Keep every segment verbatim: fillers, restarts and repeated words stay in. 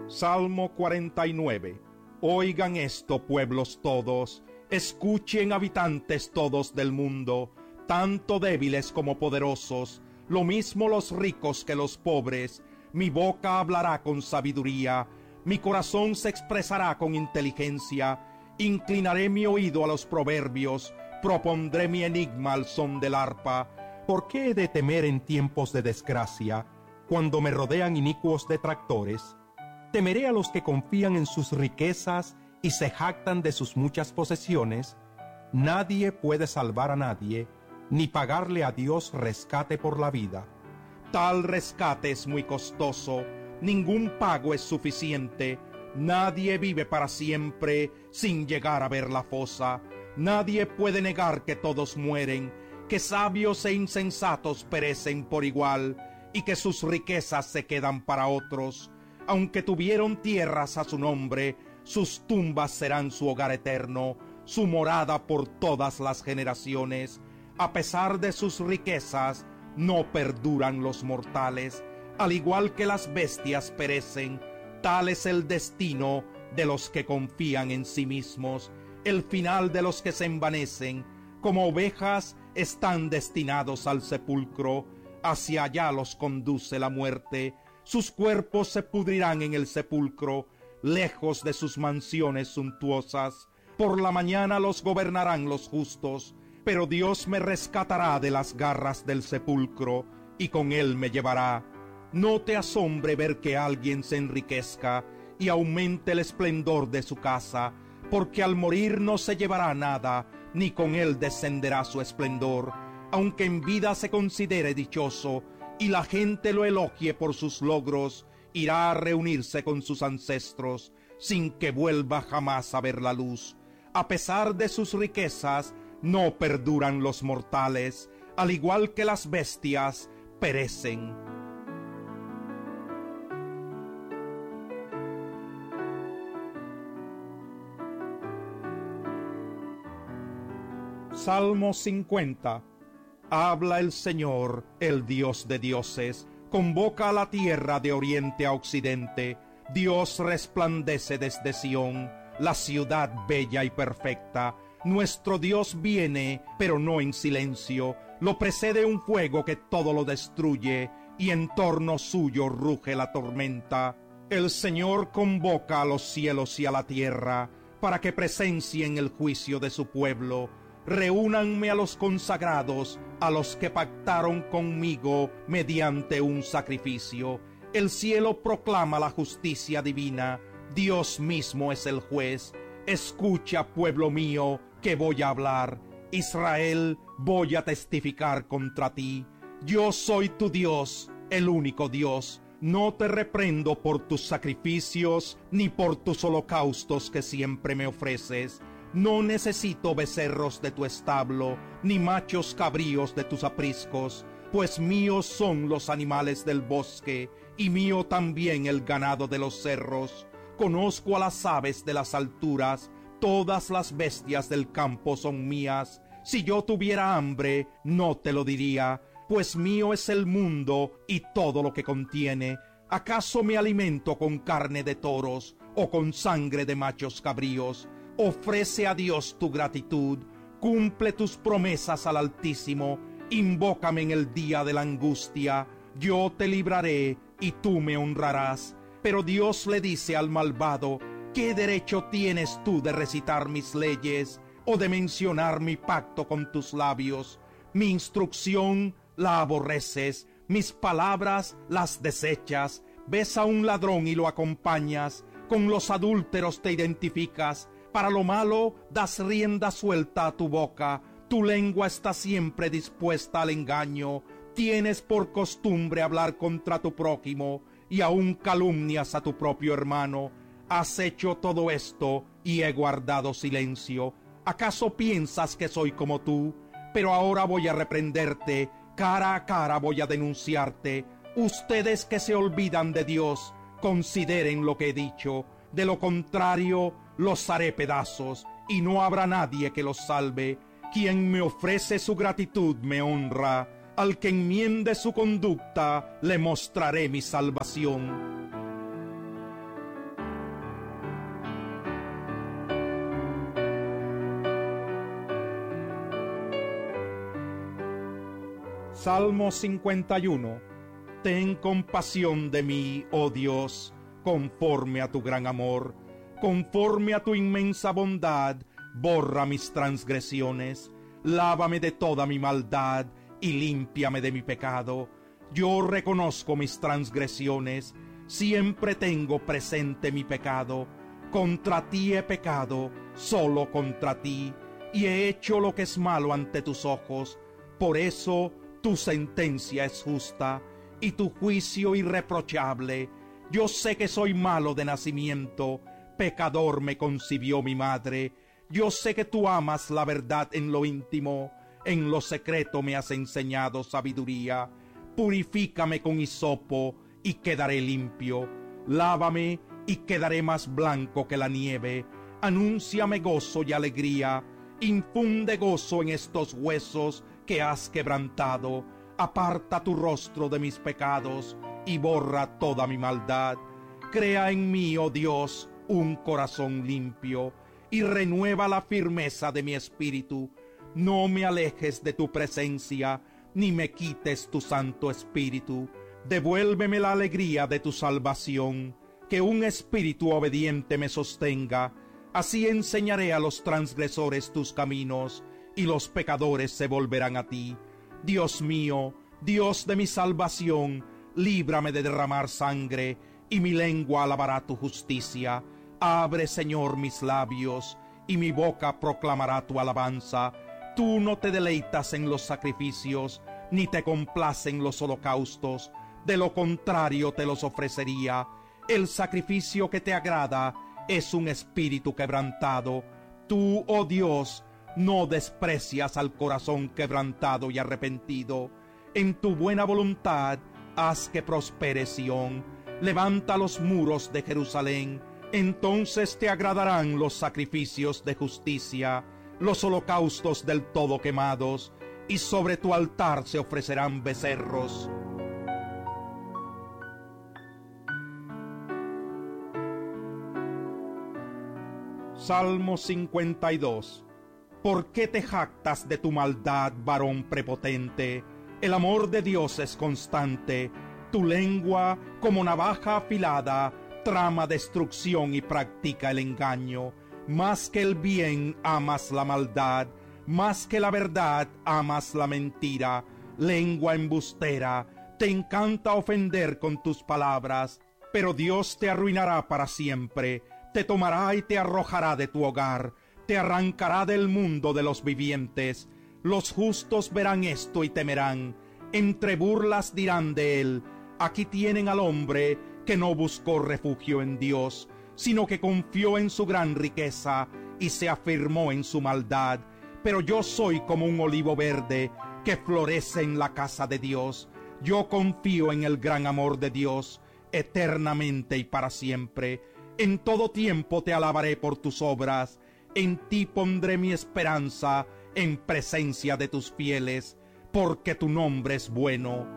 Salmo cuarenta y nueve. Oigan esto, pueblos todos, escuchen, habitantes todos del mundo, tanto débiles como poderosos, lo mismo los ricos que los pobres. Mi boca hablará con sabiduría, mi corazón se expresará con inteligencia. Inclinaré mi oído a los proverbios, propondré mi enigma al son del arpa. ¿Por qué he de temer en tiempos de desgracia, cuando me rodean inicuos detractores? Temeré a los que confían en sus riquezas y se jactan de sus muchas posesiones. Nadie puede salvar a nadie, ni pagarle a Dios rescate por la vida. Tal rescate es muy costoso, ningún pago es suficiente. Nadie vive para siempre sin llegar a ver la fosa. Nadie puede negar que todos mueren, que sabios e insensatos perecen por igual, y que sus riquezas se quedan para otros. Aunque tuvieron tierras a su nombre, sus tumbas serán su hogar eterno, su morada por todas las generaciones. A pesar de sus riquezas, no perduran los mortales. Al igual que las bestias perecen, tal es el destino de los que confían en sí mismos. El final de los que se envanecen, como ovejas, están destinados al sepulcro. Hacia allá los conduce la muerte. Sus cuerpos se pudrirán en el sepulcro, lejos de sus mansiones suntuosas. Por la mañana los gobernarán los justos, pero Dios me rescatará de las garras del sepulcro, y con él me llevará. No te asombre ver que alguien se enriquezca y aumente el esplendor de su casa, porque al morir no se llevará nada, ni con él descenderá su esplendor. Aunque en vida se considere dichoso, y la gente lo elogie por sus logros, irá a reunirse con sus ancestros, sin que vuelva jamás a ver la luz. A pesar de sus riquezas, no perduran los mortales, al igual que las bestias, perecen. Salmo cincuenta. Habla el Señor, el Dios de dioses, convoca a la tierra de oriente a occidente. Dios resplandece desde Sión, la ciudad bella y perfecta. Nuestro Dios viene, pero no en silencio. Lo precede un fuego que todo lo destruye, y en torno suyo ruge la tormenta. El Señor convoca a los cielos y a la tierra, para que presencien el juicio de su pueblo. Reúnanme a los consagrados, a los que pactaron conmigo mediante un sacrificio. El cielo proclama la justicia divina, Dios mismo es el juez. Escucha, pueblo mío, que voy a hablar. Israel, voy a testificar contra ti. Yo soy tu Dios, el único Dios. No te reprendo por tus sacrificios, ni por tus holocaustos que siempre me ofreces. No necesito becerros de tu establo, ni machos cabríos de tus apriscos, pues míos son los animales del bosque, y mío también el ganado de los cerros. Conozco a las aves de las alturas, todas las bestias del campo son mías. Si yo tuviera hambre, no te lo diría, pues mío es el mundo y todo lo que contiene. ¿Acaso me alimento con carne de toros o con sangre de machos cabríos? Ofrece a Dios tu gratitud, cumple tus promesas al Altísimo, invócame en el día de la angustia, yo te libraré y tú me honrarás. Pero Dios le dice al malvado: ¿qué derecho tienes tú de recitar mis leyes o de mencionar mi pacto con tus labios? Mi instrucción la aborreces, mis palabras las desechas. Ves a un ladrón y lo acompañas, con los adúlteros te identificas. Para lo malo das rienda suelta a tu boca, tu lengua está siempre dispuesta al engaño. Tienes por costumbre hablar contra tu prójimo, y aún calumnias a tu propio hermano. Has hecho todo esto y he guardado silencio. ¿Acaso piensas que soy como tú? Pero ahora voy a reprenderte, cara a cara voy a denunciarte. Ustedes que se olvidan de Dios, consideren lo que he dicho. De lo contrario, los haré pedazos, y no habrá nadie que los salve. Quien me ofrece su gratitud me honra. Al que enmiende su conducta, le mostraré mi salvación. Salmo cincuenta y uno. Ten compasión de mí, oh Dios, conforme a tu gran amor, conforme a tu inmensa bondad, borra mis transgresiones, lávame de toda mi maldad y límpiame de mi pecado. Yo reconozco mis transgresiones, siempre tengo presente mi pecado. Contra ti he pecado, solo contra ti, y he hecho lo que es malo ante tus ojos. Por eso tu sentencia es justa y tu juicio irreprochable. Yo sé que soy malo de nacimiento, pecador me concibió mi madre. Yo sé que tú amas la verdad en lo íntimo, en lo secreto me has enseñado sabiduría. Purifícame con hisopo y quedaré limpio, lávame y quedaré más blanco que la nieve. Anúnciame gozo y alegría, infunde gozo en estos huesos que has quebrantado. Aparta tu rostro de mis pecados y borra toda mi maldad. Crea en mí, oh Dios, un corazón limpio y renueva la firmeza de mi espíritu. No me alejes de tu presencia, ni me quites tu Santo Espíritu. Devuélveme la alegría de tu salvación, que un espíritu obediente me sostenga. Así enseñaré a los transgresores tus caminos, y los pecadores se volverán a ti. Dios mío, Dios de mi salvación, líbrame de derramar sangre, y mi lengua alabará tu justicia. Abre, Señor, mis labios, y mi boca proclamará tu alabanza. Tú no te deleitas en los sacrificios, ni te complacen los holocaustos. De lo contrario te los ofrecería. El sacrificio que te agrada es un espíritu quebrantado. Tú, oh Dios, no desprecias al corazón quebrantado y arrepentido. En tu buena voluntad haz que prospere Sión. Levanta los muros de Jerusalén. Entonces te agradarán los sacrificios de justicia, los holocaustos del todo quemados, y sobre tu altar se ofrecerán becerros. Salmo cincuenta y dos. ¿Por qué te jactas de tu maldad, varón prepotente? El amor de Dios es constante. Tu lengua, como navaja afilada, trama destrucción y practica el engaño. Más que el bien amas la maldad, más que la verdad amas la mentira. Lengua embustera, te encanta ofender con tus palabras, pero Dios te arruinará para siempre. Te tomará y te arrojará de tu hogar, te arrancará del mundo de los vivientes. Los justos verán esto y temerán. Entre burlas dirán de él: aquí tienen al hombre que no buscó refugio en Dios, sino que confió en su gran riqueza y se afirmó en su maldad. Pero yo soy como un olivo verde que florece en la casa de Dios. Yo confío en el gran amor de Dios, eternamente y para siempre. En todo tiempo te alabaré por tus obras. En ti pondré mi esperanza en presencia de tus fieles, porque tu nombre es bueno.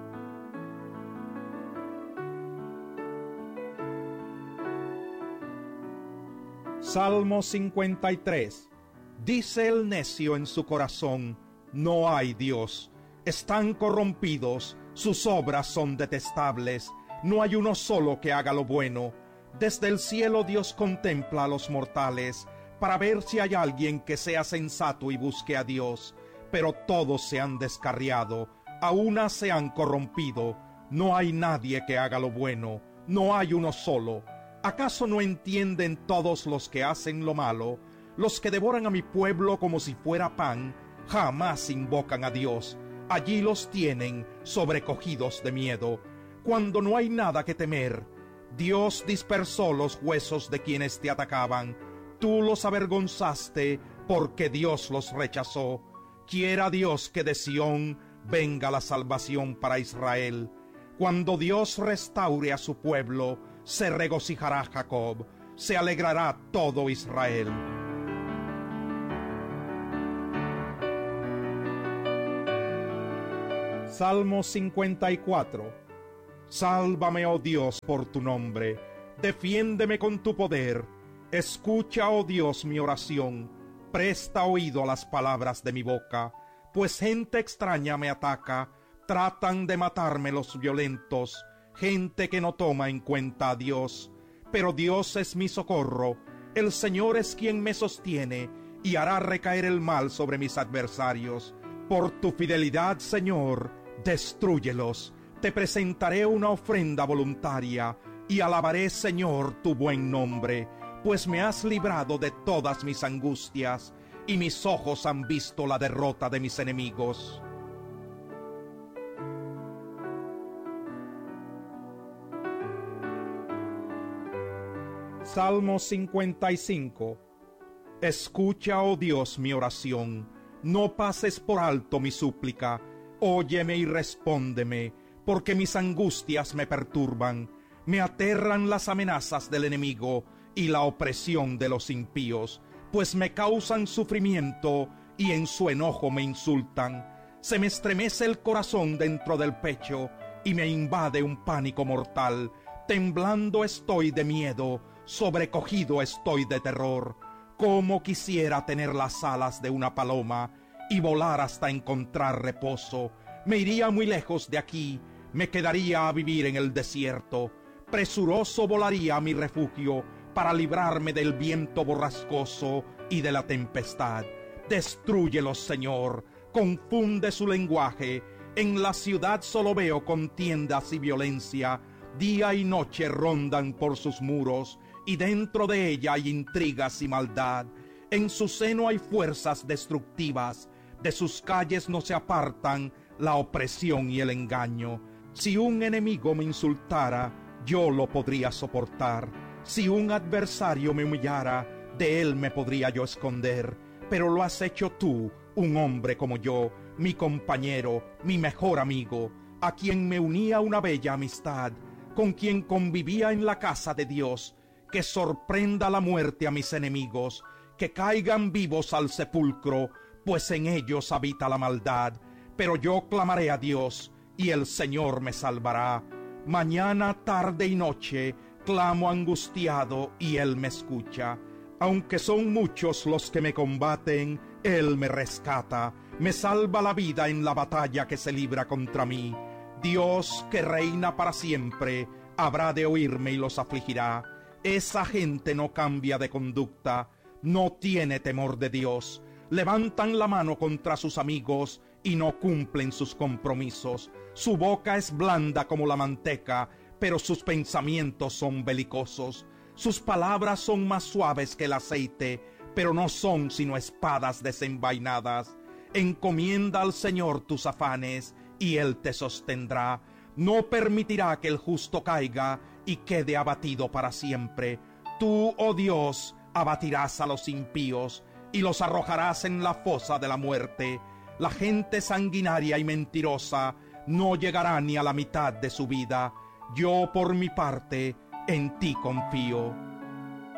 Salmo cincuenta y tres. Dice el necio en su corazón: no hay Dios. Están corrompidos, sus obras son detestables. No hay uno solo que haga lo bueno. Desde el cielo Dios contempla a los mortales, para ver si hay alguien que sea sensato y busque a Dios. Pero todos se han descarriado, a una se han corrompido. No hay nadie que haga lo bueno, no hay uno solo. ¿Acaso no entienden todos los que hacen lo malo? Los que devoran a mi pueblo como si fuera pan, jamás invocan a Dios. Allí los tienen, sobrecogidos de miedo. Cuando no hay nada que temer, Dios dispersó los huesos de quienes te atacaban. Tú los avergonzaste porque Dios los rechazó. Quiera Dios que de Sión venga la salvación para Israel. Cuando Dios restaure a su pueblo, se regocijará Jacob, se alegrará todo Israel. Salmo cincuenta y cuatro. Sálvame, oh Dios, por tu nombre. Defiéndeme con tu poder. Escucha, oh Dios, mi oración. Presta oído a las palabras de mi boca, pues gente extraña me ataca. Tratan de matarme los violentos, gente que no toma en cuenta a Dios. Pero Dios es mi socorro, el Señor es quien me sostiene y hará recaer el mal sobre mis adversarios. Por tu fidelidad, Señor, destrúyelos. Te presentaré una ofrenda voluntaria y alabaré, Señor, tu buen nombre, pues me has librado de todas mis angustias y mis ojos han visto la derrota de mis enemigos. Salmo cincuenta y cinco. Escucha, oh Dios, mi oración, no pases por alto mi súplica, óyeme y respóndeme, porque mis angustias me perturban, me aterran las amenazas del enemigo y la opresión de los impíos, pues me causan sufrimiento y en su enojo me insultan. Se me estremece el corazón dentro del pecho y me invade un pánico mortal. Temblando estoy de miedo, sobrecogido estoy de terror. Cómo quisiera tener las alas de una paloma y volar hasta encontrar reposo. Me iría muy lejos de aquí, me quedaría a vivir en el desierto. Presuroso volaría a mi refugio para librarme del viento borrascoso y de la tempestad. Destrúyelos, Señor, confunde su lenguaje. En la ciudad solo veo contiendas y violencia. Día y noche rondan por sus muros, y dentro de ella hay intrigas y maldad. En su seno hay fuerzas destructivas, de sus calles no se apartan la opresión y el engaño. Si un enemigo me insultara, yo lo podría soportar. Si un adversario me humillara, de él me podría yo esconder. Pero lo has hecho tú, un hombre como yo, mi compañero, mi mejor amigo, a quien me unía una bella amistad, con quien convivía en la casa de Dios. Que sorprenda la muerte a mis enemigos, que caigan vivos al sepulcro, pues en ellos habita la maldad. Pero yo clamaré a Dios, y el Señor me salvará. Mañana, tarde y noche, clamo angustiado, y Él me escucha. Aunque son muchos los que me combaten, Él me rescata, me salva la vida en la batalla que se libra contra mí. Dios, que reina para siempre, habrá de oírme y los afligirá. Esa gente no cambia de conducta, no tiene temor de Dios. Levantan la mano contra sus amigos y no cumplen sus compromisos. Su boca es blanda como la manteca, pero sus pensamientos son belicosos. Sus palabras son más suaves que el aceite, pero no son sino espadas desenvainadas. Encomienda al Señor tus afanes, y Él te sostendrá. No permitirá que el justo caiga y quede abatido para siempre. Tú, oh Dios, abatirás a los impíos y los arrojarás en la fosa de la muerte. La gente sanguinaria y mentirosa no llegará ni a la mitad de su vida. Yo, por mi parte, en ti confío.